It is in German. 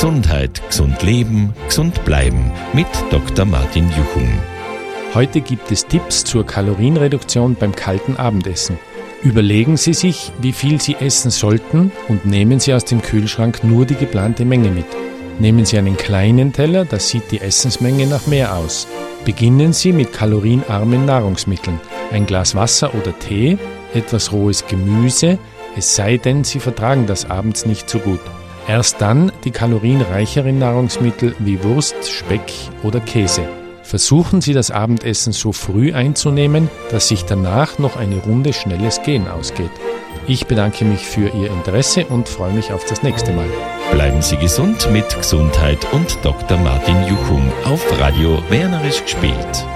Gesundheit, gesund leben, gesund bleiben mit Dr. Martin Juchum. Heute gibt es Tipps zur Kalorienreduktion beim kalten Abendessen. Überlegen Sie sich, wie viel Sie essen sollten und nehmen Sie aus dem Kühlschrank nur die geplante Menge mit. Nehmen Sie einen kleinen Teller, das sieht die Essensmenge nach mehr aus. Beginnen Sie mit kalorienarmen Nahrungsmitteln. Ein Glas Wasser oder Tee, etwas rohes Gemüse, es sei denn, Sie vertragen das abends nicht so gut. Erst dann die kalorienreicheren Nahrungsmittel wie Wurst, Speck oder Käse. Versuchen Sie das Abendessen so früh einzunehmen, dass sich danach noch eine Runde schnelles Gehen ausgeht. Ich bedanke mich für Ihr Interesse und freue mich auf das nächste Mal. Bleiben Sie gesund mit Gesundheit und Dr. Martin Juchum auf Radio Wernerisch gespielt.